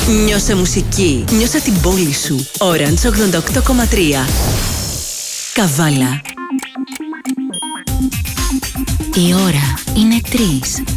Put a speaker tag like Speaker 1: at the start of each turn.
Speaker 1: Νιώσε μουσική. Νιώσε την πόλη σου. Orange 88,3. Καβάλα. Η ώρα είναι 3.